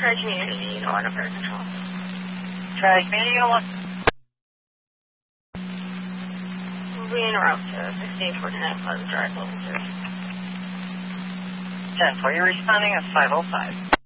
Try community, you know, on a bird control. Try community, you know what? Moving en route to 1649 Pleasant Drive, level 3. 10-4, you're responding at 505.